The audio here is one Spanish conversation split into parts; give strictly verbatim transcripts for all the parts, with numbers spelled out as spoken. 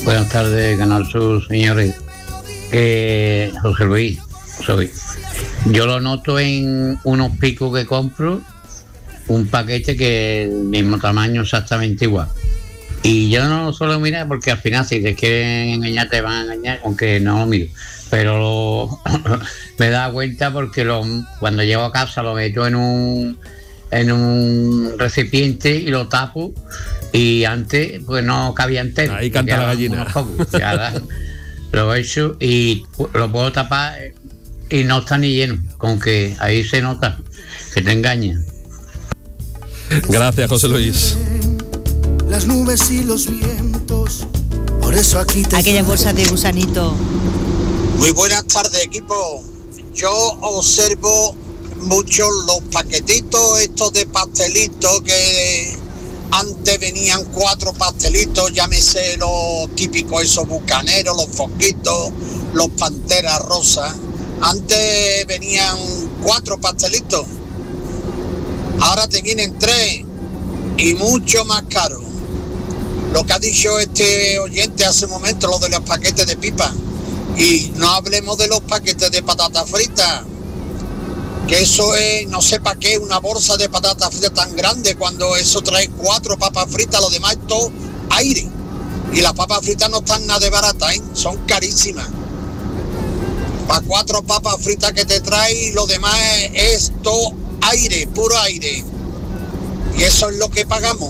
Buenas tardes, Canal Sur, señores. Eh, José Luis, soy. Yo lo noto en unos picos que compro, un paquete que es el mismo tamaño, exactamente igual. Y yo no lo suelo mirar porque al final si te quieren engañar te van a engañar, aunque no lo miro. Pero me da cuenta porque lo, cuando llego a casa lo meto en un en un recipiente y lo tapo, y antes pues no cabía entero. Ahí canta la gallina. Ahora lo he hecho y lo puedo tapar y no está ni lleno, con que ahí se nota que te engaña. Gracias, José Luis. Las nubes y los vientos, por eso aquí te... Aquella bolsa de gusanito. Muy buenas tardes, equipo. Yo observo mucho los paquetitos estos de pastelitos, que antes venían cuatro pastelitos, llámese los típicos esos bucaneros, los fosquitos, los panteras rosas. Antes venían cuatro pastelitos, ahora te vienen tres y mucho más caro. Lo que ha dicho este oyente hace un momento, lo de los paquetes de pipa. Y no hablemos de los paquetes de patatas fritas, que eso es, no sé para qué, una bolsa de patatas fritas tan grande, cuando eso trae cuatro papas fritas, lo demás es todo aire. Y las papas fritas no están nada de baratas, ¿eh? Son carísimas. Para cuatro papas fritas que te trae, lo demás es, es todo aire, puro aire. Y eso es lo que pagamos.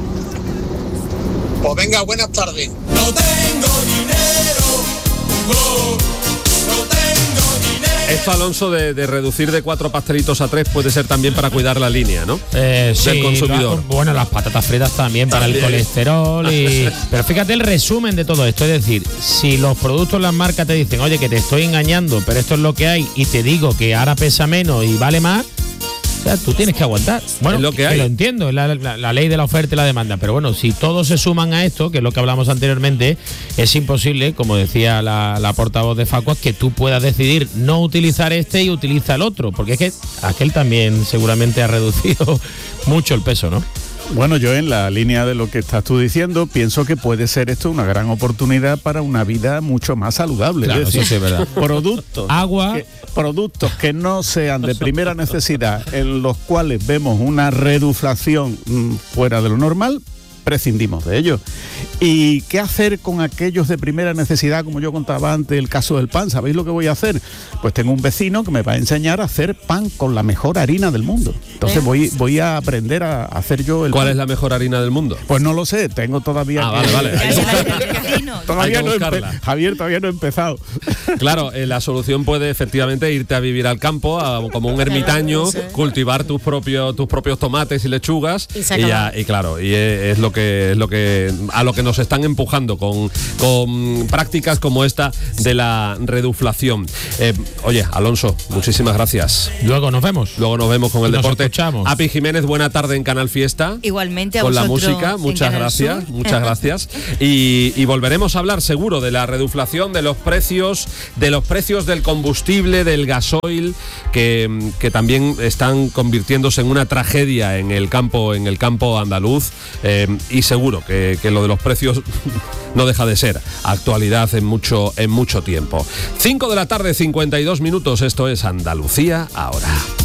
Pues venga, buenas tardes. No tengo dinero, no, no tengo dinero. Esto, Alonso, de, de reducir de cuatro pastelitos a tres puede ser también para cuidar la línea, ¿no? Eh, sí, del consumidor. Lo, bueno, las patatas fritas también, para también. El colesterol y... Pero fíjate el resumen de todo esto, es decir, si los productos, las marcas te dicen, oye, que te estoy engañando, pero esto es lo que hay, y te digo que ahora pesa menos y vale más, o sea, tú tienes que aguantar. Bueno, es lo que, que hay. Lo entiendo, es la, la, la ley de la oferta y la demanda. Pero bueno, si todos se suman a esto, que es lo que hablamos anteriormente, es imposible, como decía la, la portavoz de Facuas, que tú puedas decidir no utilizar este y utiliza el otro. Porque es que aquel también seguramente ha reducido mucho el peso, ¿no? Bueno, yo en la línea de lo que estás tú diciendo, pienso que puede ser esto una gran oportunidad para una vida mucho más saludable. Claro, es decir, eso sí es verdad. Productos, agua, que, productos que no sean de primera necesidad, en los cuales vemos una reduflación mmm, fuera de lo normal, prescindimos de ellos. ¿Y qué hacer con aquellos de primera necesidad? Como yo contaba antes, el caso del pan. ¿Sabéis lo que voy a hacer? Pues tengo un vecino que me va a enseñar a hacer pan con la mejor harina del mundo. Entonces voy, voy a aprender a hacer yo el ¿Cuál pan. es la mejor harina del mundo? Pues no lo sé, tengo todavía... Ah, que... vale, vale. Todavía no empe... Javier, todavía no he empezado. Claro, eh, la solución puede efectivamente irte a vivir al campo, a, como un ermitaño, claro, sí. cultivar tus propios tus propios tomates y lechugas y, y, ya, y claro, y es, es lo que es lo que a lo que nos están empujando con, con prácticas como esta de la reduflación. Eh, oye, Alonso, muchísimas gracias. Luego nos vemos. Luego nos vemos con el nos deporte. Escuchamos. Api Jiménez, buena tarde en Canal Fiesta. Igualmente a con la vosotros música, muchas gracias, Sur. muchas gracias. Y, y volveremos a hablar seguro de la reduflación, de los precios, de los precios del combustible, del gasoil, que, que también están convirtiéndose en una tragedia en el campo, en el campo andaluz, eh, y seguro que, que lo de los precios no deja de ser actualidad en mucho, en mucho tiempo. cinco de la tarde, cincuenta y dos minutos, esto es Andalucía ahora.